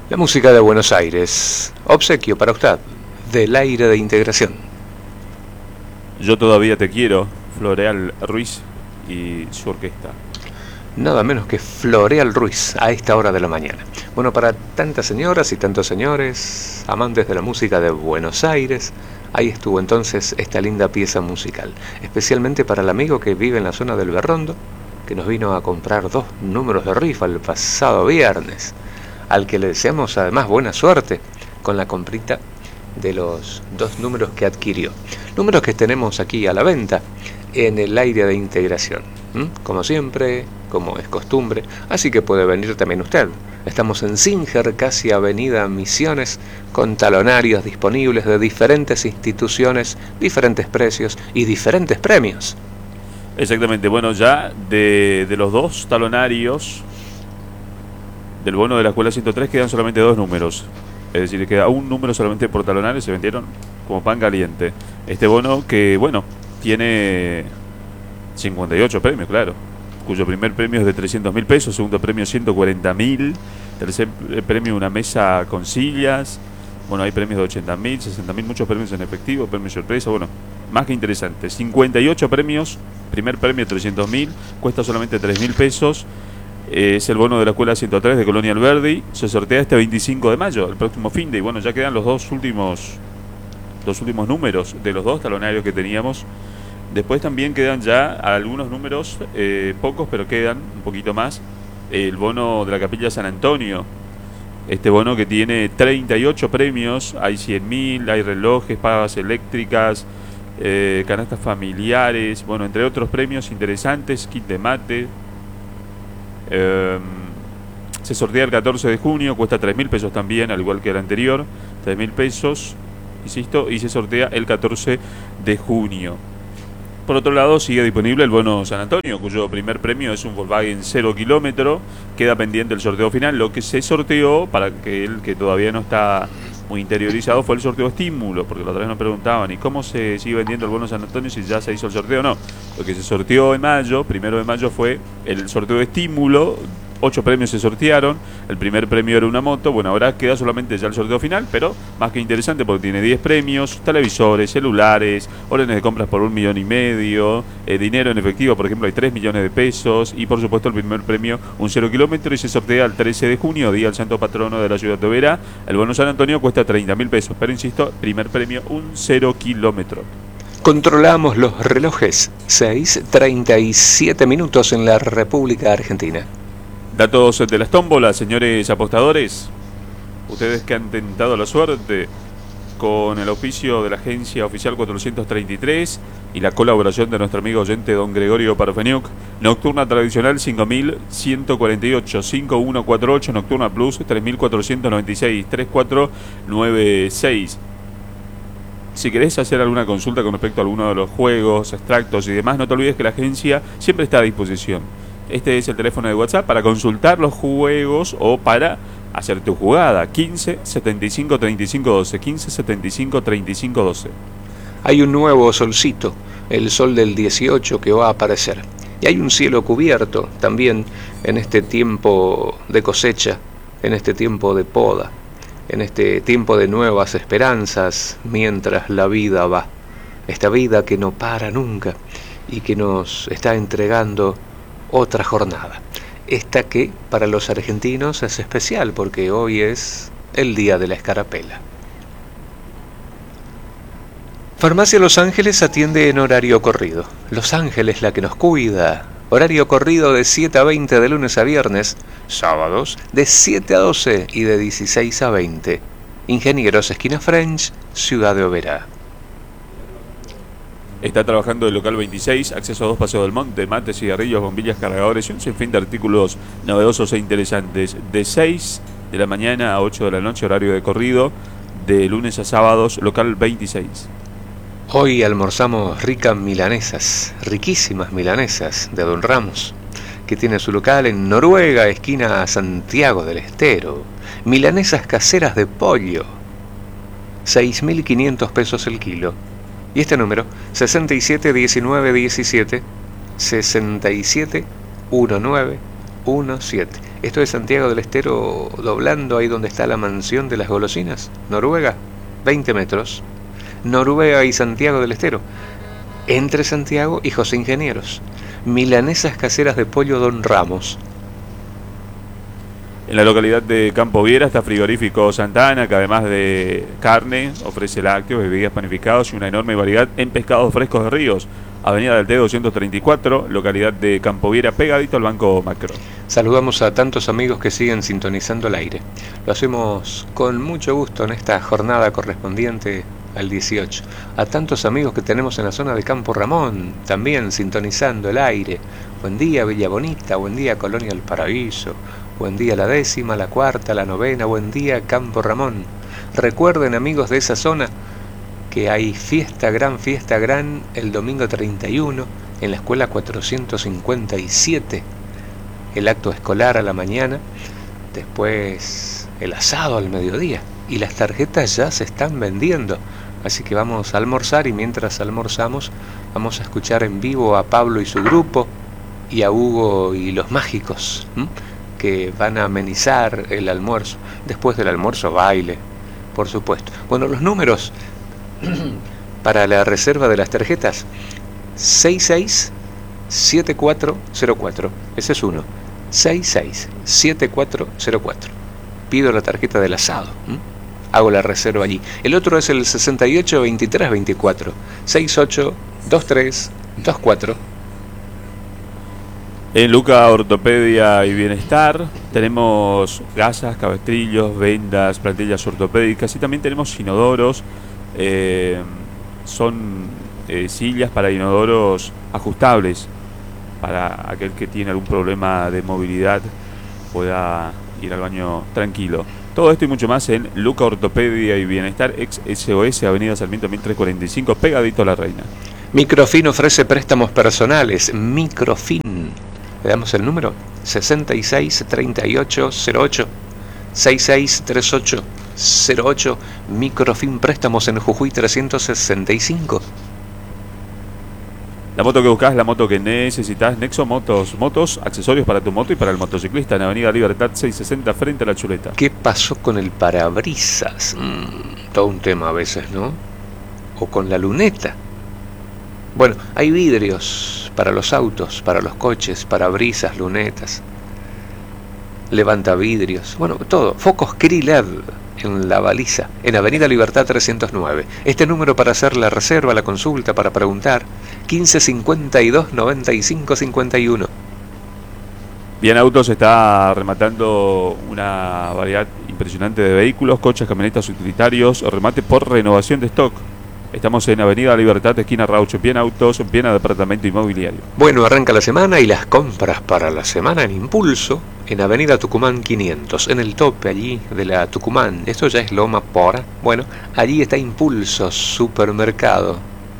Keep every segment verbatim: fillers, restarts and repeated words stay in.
La música de Buenos Aires, obsequio para usted, del aire de integración. Yo todavía te quiero, Floreal Ruiz y su orquesta. Nada menos que Floreal Ruiz a esta hora de la mañana. Bueno, para tantas señoras y tantos señores, amantes de la música de Buenos Aires, ahí estuvo entonces esta linda pieza musical. Especialmente para el amigo que vive en la zona del Berrondo, que nos vino a comprar dos números de rifa el pasado viernes, al que le deseamos además buena suerte con la comprita de los dos números que adquirió. Números que tenemos aquí a la venta en el área de integración, ¿Mm? como siempre, como es costumbre, así que puede venir también usted. Estamos en Singer, casi avenida Misiones, con talonarios disponibles de diferentes instituciones, diferentes precios y diferentes premios. Exactamente, bueno, ya de, de los dos talonarios del bono de la escuela ciento tres quedan solamente dos números. Es decir, queda un número solamente por talonario, se vendieron como pan caliente. Este bono que, bueno, tiene cincuenta y ocho premios, claro, cuyo primer premio es de trescientos mil pesos, segundo premio ciento cuarenta mil, tercer premio una mesa con sillas, bueno, hay premios de ochenta mil, sesenta mil, muchos premios en efectivo, premios sorpresa, bueno, más que interesante. cincuenta y ocho premios, primer premio trescientos mil, cuesta solamente tres mil pesos. Es el bono de la escuela ciento tres de Colonia Alberdi. Se sortea este veinticinco de mayo, el próximo fin de. Y bueno, ya quedan los dos últimos Los últimos números de los dos talonarios que teníamos. Después también quedan ya algunos números, eh, pocos, pero quedan un poquito más. El bono de la Capilla San Antonio. Este bono que tiene treinta y ocho premios. Hay cien mil, hay relojes, pagas eléctricas, eh, canastas familiares. Bueno, entre otros premios interesantes, kit de mate. Eh, se sortea el catorce de junio, cuesta tres mil pesos también, al igual que el anterior, tres mil pesos, insisto, y se sortea el catorce de junio. Por otro lado, sigue disponible el bono San Antonio, cuyo primer premio es un Volkswagen cero kilómetro, queda pendiente el sorteo final. Lo que se sorteó, para que él que todavía no está muy interiorizado, fue el sorteo estímulo, porque la otra vez nos preguntaban, ¿y cómo se sigue vendiendo el bono San Antonio si ya se hizo el sorteo? No, lo que se sorteó en mayo, primero de mayo, fue el sorteo de estímulo. Ocho premios se sortearon, el primer premio era una moto, bueno, ahora queda solamente ya el sorteo final, pero más que interesante porque tiene diez premios, televisores, celulares, órdenes de compras por un millón y medio, eh, dinero en efectivo, por ejemplo, hay tres millones de pesos, y por supuesto el primer premio, un cero kilómetro, y se sortea el trece de junio, día del santo patrono de la ciudad de Oberá. El bono San Antonio cuesta treinta mil pesos, pero insisto, primer premio, un cero kilómetro. Controlamos los relojes, seis treinta y siete minutos en la República Argentina. Datos de las tómbolas, señores apostadores. Ustedes que han tentado la suerte con el auspicio de la agencia oficial cuatrocientos treinta y tres y la colaboración de nuestro amigo oyente don Gregorio Parfeniuk. Nocturna tradicional cinco mil ciento cuarenta y ocho, cinco mil ciento cuarenta y ocho. Nocturna Plus tres mil cuatrocientos noventa y seis, tres cuatro nueve seis. Si querés hacer alguna consulta con respecto a alguno de los juegos, extractos y demás, no te olvides que la agencia siempre está a disposición. Este es el teléfono de WhatsApp para consultar los juegos o para hacer tu jugada. quince setenta y cinco treinta y cinco doce. quince setenta y cinco treinta y cinco doce. Hay un nuevo solcito, el sol del dieciocho, que va a aparecer. Y hay un cielo cubierto también en este tiempo de cosecha, en este tiempo de poda, en este tiempo de nuevas esperanzas, mientras la vida va. Esta vida que no para nunca y que nos está entregando otra jornada. Esta que para los argentinos es especial porque hoy es el día de la escarapela. Farmacia Los Ángeles atiende en horario corrido. Los Ángeles, la que nos cuida. Horario corrido de siete a veinte de lunes a viernes, sábados de siete a doce y de dieciséis a veinte. Ingenieros, esquina French, Ciudad de Oberá. Está trabajando el local veintiséis, acceso a dos Paseo del Monte, mates, cigarrillos, bombillas, cargadores y un sinfín de artículos novedosos e interesantes. De seis de la mañana a ocho de la noche, horario de corrido, de lunes a sábados, local veintiséis. Hoy almorzamos ricas milanesas, riquísimas milanesas de Don Ramos, que tiene su local en Noruega, esquina Santiago del Estero. Milanesas caseras de pollo, seis mil quinientos pesos el kilo. Y este número, sesenta y siete diecinueve diecisiete, sesenta y siete diecinueve diecisiete. Esto es Santiago del Estero, doblando ahí donde está la mansión de las golosinas, Noruega, veinte metros. Noruega y Santiago del Estero, entre Santiago y José Ingenieros. Milanesas caseras de pollo Don Ramos. En la localidad de Campo Viera está Frigorífico Santana, que además de carne ofrece lácteos, bebidas panificados y una enorme variedad en pescados frescos de ríos. Avenida del T doscientos treinta y cuatro, localidad de Campo Viera, pegadito al Banco Macro. Saludamos a tantos amigos que siguen sintonizando el aire. Lo hacemos con mucho gusto en esta jornada correspondiente al dieciocho. A tantos amigos que tenemos en la zona de Campo Ramón, también sintonizando el aire. Buen día Villa Bonita, buen día Colonia del Paraíso, buen día la décima, la cuarta, la novena, buen día Campo Ramón. Recuerden, amigos de esa zona, que hay fiesta, gran fiesta, gran, el domingo treinta y uno en la escuela cuatrocientos cincuenta y siete. El acto escolar a la mañana, después el asado al mediodía, y las tarjetas ya se están vendiendo. Así que vamos a almorzar, y mientras almorzamos vamos a escuchar en vivo a Pablo y su grupo, y a Hugo y los Mágicos, ¿m? que van a amenizar el almuerzo. Después del almuerzo, baile, por supuesto. Bueno, los números para la reserva de las tarjetas: seis seis siete cuatro cero cuatro, ese es uno, seis seis siete cuatro cero cuatro. Pido la tarjeta del asado, ¿m? hago la reserva allí. El otro es el sesenta y ocho veintitrés veinticuatro, sesenta y ocho veintitrés veinticuatro. En Luca Ortopedia y Bienestar tenemos gasas, cabestrillos, vendas, plantillas ortopédicas, y también tenemos inodoros. Eh, son eh, sillas para inodoros ajustables, para aquel que tiene algún problema de movilidad pueda ir al baño tranquilo. Todo esto y mucho más en Luca Ortopedia y Bienestar, ex S O S, Avenida Sarmiento mil trescientos cuarenta y cinco, pegadito a La Reina. Microfin ofrece préstamos personales. Microfin, le damos el número: sesenta y seis treinta y ocho cero ocho, sesenta y seis treinta y ocho cero ocho. Microfin Préstamos en Jujuy trescientos sesenta y cinco. La moto que buscas, la moto que necesitas, Nexo Motos, motos, accesorios para tu moto y para el motociclista, en Avenida Libertad seiscientos sesenta, frente a La Chuleta. ¿Qué pasó con el parabrisas? Mm, todo un tema a veces, ¿no? O con la luneta. Bueno, hay vidrios para los autos, para los coches, parabrisas, lunetas, levantavidrios, bueno, todo. Focos C R I L E D en la baliza, en Avenida Libertad trescientos nueve. Este número para hacer la reserva, la consulta, para preguntar: quince cincuenta y dos noventa y cinco cincuenta y uno. Bien Autos está rematando una variedad impresionante de vehículos, coches, camionetas, utilitarios, remate por renovación de stock. Estamos en Avenida Libertad, esquina Raucho. Bien Autos, bien a departamento inmobiliario. Bueno, arranca la semana y las compras para la semana en impulso en Avenida Tucumán quinientos, en el tope allí de la Tucumán. Esto ya es Loma Pora. Bueno, allí está Impulso Supermercado.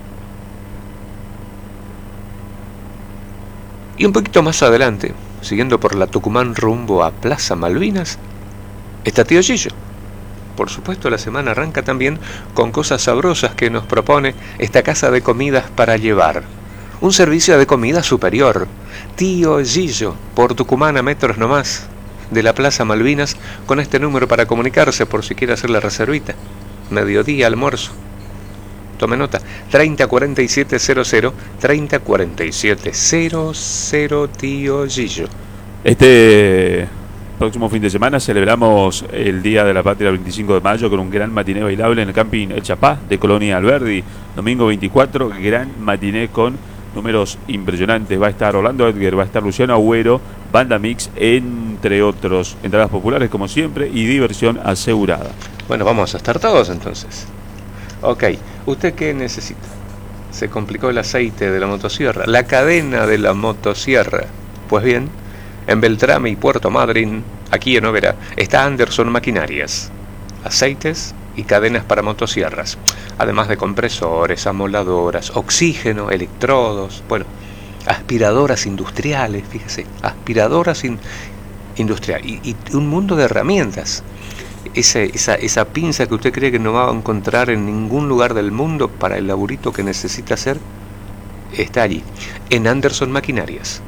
Y un poquito más adelante, siguiendo por la Tucumán rumbo a Plaza Malvinas, está Tío Gillo. Por supuesto, la semana arranca también con cosas sabrosas que nos propone esta casa de comidas para llevar. Un servicio de comida superior. Tío Gillo, por Tucumán, a metros nomás de la Plaza Malvinas, con este número para comunicarse por si quiere hacer la reservita. Mediodía, almuerzo. Tome nota: treinta cuarenta y siete cero cero, treinta cuarenta y siete cero cero, Tío Gillo. Este próximo fin de semana celebramos el Día de la Patria, el veinticinco de mayo, con un gran matiné bailable en el camping El Chapá de Colonia Alberdi. Domingo veinticuatro, gran matiné con números impresionantes. Va a estar Orlando Edgar, va a estar Luciano Agüero, Banda Mix, entre otros. Entradas populares como siempre y diversión asegurada. Bueno, vamos a estar todos entonces. Ok, ¿usted qué necesita? Se complicó el aceite de la motosierra, la cadena de la motosierra. Pues bien, en Beltrame y Puerto Madryn, aquí en Oberá, está Anderson Maquinarias. Aceites y cadenas para motosierras, además de compresores, amoladoras, oxígeno, electrodos, bueno, aspiradoras industriales, fíjese, aspiradoras in, industriales y, y un mundo de herramientas. Ese, esa, esa pinza que usted cree que no va a encontrar en ningún lugar del mundo para el laburito que necesita hacer, está allí, en Anderson Maquinarias.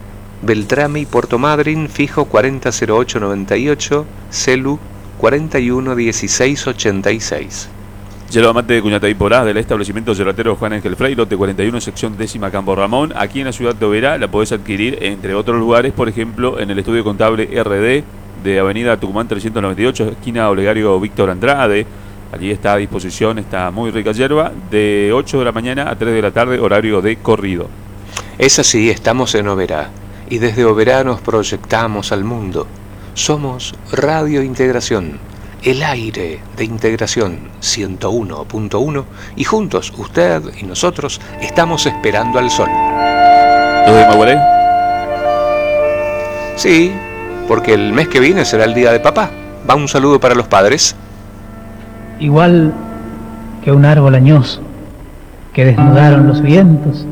Beltrami, Puerto Madryn, fijo cuarenta cero ocho noventa y ocho, celu cuarenta y uno dieciséis ochenta y seis. Yerba mate de Cuñataí Porá, del establecimiento Yerbatero Juan Ángel Frey, lote cuarenta y uno, sección décima, Campo Ramón. Aquí en la ciudad de Oberá la podés adquirir, entre otros lugares, por ejemplo, en el estudio contable R D de Avenida Tucumán trescientos noventa y ocho, esquina Olegario Víctor Andrade. Allí está a disposición, está muy rica yerba, de ocho de la mañana a tres de la tarde, horario de corrido. Es así, estamos en Oberá, y desde Oberá nos proyectamos al mundo. Somos Radio Integración, el aire de Integración ciento uno punto uno, y juntos, usted y nosotros, estamos esperando al sol. ¿Los de Maguaré? Sí, porque el mes que viene será el día de papá. Va un saludo para los padres. Igual que un árbol añoso que desnudaron los vientos,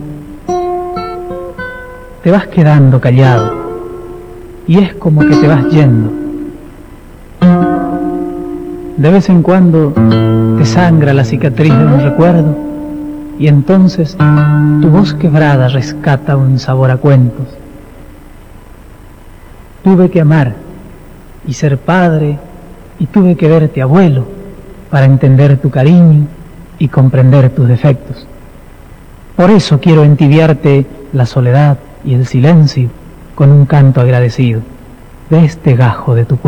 te vas quedando callado y es como que te vas yendo. De vez en cuando te sangra la cicatriz de un recuerdo y entonces tu voz quebrada rescata un sabor a cuentos. Tuve que amar y ser padre y tuve que verte abuelo para entender tu cariño y comprender tus defectos. Por eso quiero entibiarte la soledad y el silencio con un canto agradecido de este gajo de tu cuerpo.